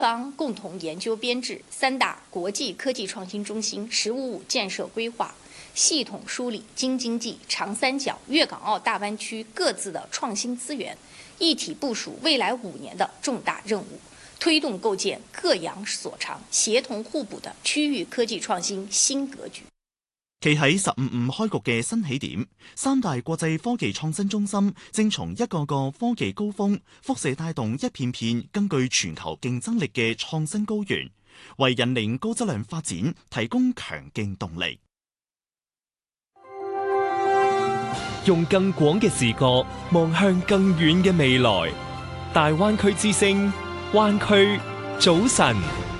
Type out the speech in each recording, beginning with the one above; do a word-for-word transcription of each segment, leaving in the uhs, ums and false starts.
方共同研究编制三大国际科技创新中心“十五五”建设规划，系统梳理京津冀、长三角、粤港澳大湾区各自的创新資源，一體部署未來五年的重大任務，推動構建各陽所長、協同互補的區域科技創新新格局。 企喺十五五開局嘅新起點，三大國際科技創新中心正從一個個科技高峰輻射帶動一片片更具全球競爭力嘅創新高原，為引領高質量發展提供強勁動力。 用更廣嘅視角望向更遠嘅未來，大灣區之聲，灣區早晨。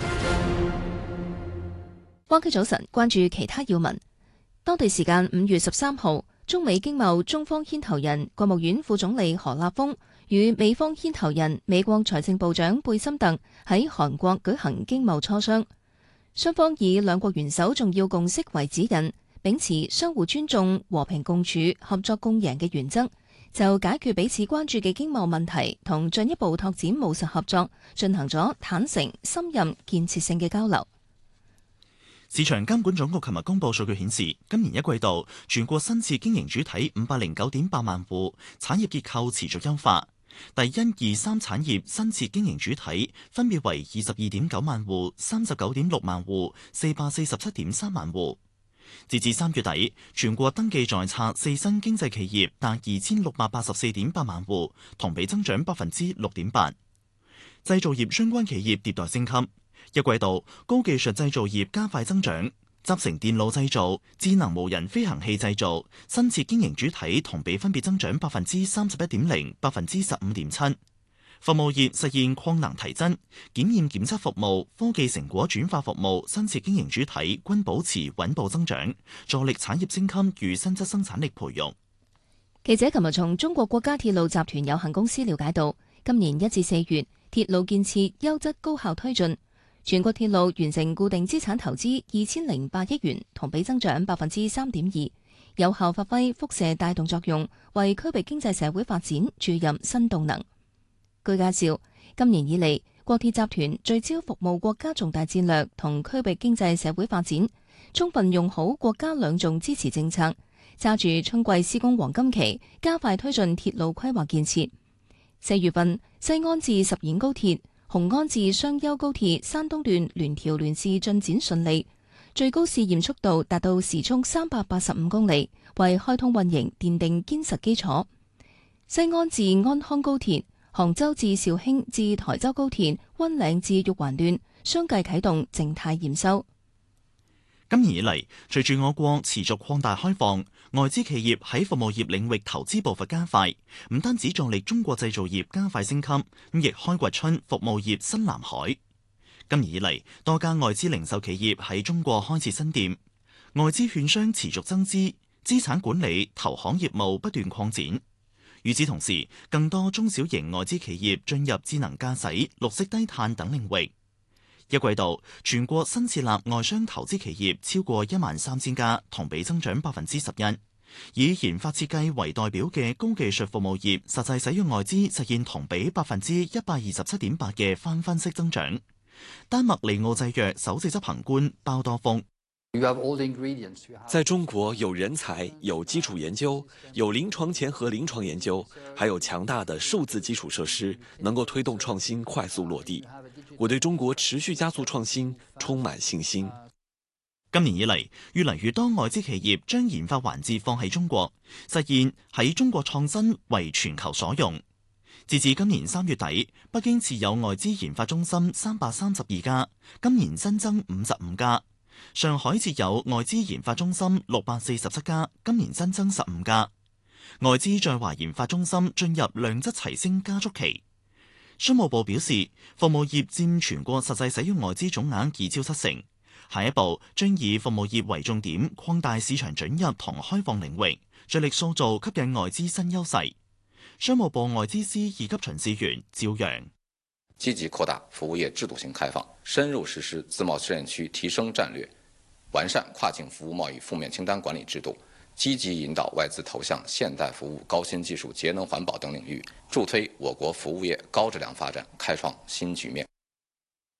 灣區早晨，關注其他要聞。當地時間五月十三號，中美經貿中方牽頭人國務院副總理何立峰與美方牽頭人美國財政部長貝森特喺韓國舉行經貿磋商，雙方以兩國元首重要共識為指引，秉持相互尊重、和平共處、合作共贏嘅原則，就解決彼此關注嘅經貿問題同進一步拓展務實合作進行咗坦誠、深入、建設性嘅交流。 市場監管總局琴日公布數據顯示，今年一季度全國新設經營主體五百零九點八萬戶，產業結構持續優化。第一、二、三產業新設經營主體分別為二十二點九萬戶、三十九點六萬戶、四百四十七點三萬戶。截至三月底，全國登記在冊四新經濟企業達二千六百八十四點八萬戶，同比增長百分之六點八。製造業相關企業迭代升級。一季度高技術製造業加快增長，集成電路製造、智能無人飛行器製造新設經營主體同比分別增長百分之三十一點零、百分之十五點七。服務業實現擴能提增，檢驗檢測服務、科技成果轉化服務新設經營主體均保持穩步增長，助力產業升級與新質生產力培育。 記者琴日從中國國家鐵路集團有限公司了解到，今年一至四月鐵路建設優質高效推進。全國鐵路完成固定資產投資二千零八億元，同比增長百分之三點二，有效發揮輻射帶動作用，為區域經濟社會發展注入新動能。據介紹，今年以嚟，國鐵集團聚焦服務國家重大戰略同區域經濟社會發展，充分用好國家兩重支持政策，揸住春季施工黃金期，加快推進鐵路規劃建設。四月份，西安至十堰高鐵、雄安至商丘高鐵山東段聯調聯試進展順利，最高試驗速度達到時速三百八十五公里，為開通運營奠定堅實基礎。西安至安康高鐵、杭州至紹興至台州高鐵、溫嶺至玉環段相繼啟動靜態驗收。 今年以嚟，隨住我國持續擴大開放，外資企業喺服務業領域投資步伐加快，唔單止助力中國製造業加快升級，咁亦開掘出服務業新藍海。今年以嚟，多家外資零售企業喺中國開設新店，外資券商持續增資，資產管理、投行業務不斷擴展。與此同時，更多中小型外資企業進入智能駕駛、綠色低碳等領域。一季度，全國新設立外商投資企業超過一萬三千家，同比增長百分之十一。以研發設計為代表嘅高技術服務業實際使用外資實現同比百分之一百二十七點八嘅翻番式增長。丹麥利奧製藥首席執行官包多峰： 在中國有人才、有基礎研究、有臨床前和臨床研究，還有強大的數字基礎設施，能夠推動創新快速落地。我對中國持續加速創新充滿信心。 今年以嚟，越嚟越多外資企業將研發環節放喺中國，實現喺中國創新為全球所用。截至今年三月底，北京持有外資研發中心三百三十二家，今年新增五十五家；上海設有外資研發中心六百四十七家，今年新增十五家。外資在華研發中心進入量質齊升加速期。商務部表示，服務業佔全國實際使用外資總額已超七成。下一步將以服務業為重點，擴大市場准入同開放領域，着力塑造吸引外資新優勢。商務部外資司二級巡視員趙陽： 積極擴大服務業制度性開放，深入實施自貿試驗區提升戰略，完善跨境服務貿易負面清單管理制度，積極引導外資投向現代服務、高新技術、節能環保等領域，助推我國服務業高質量發展，開創新局面。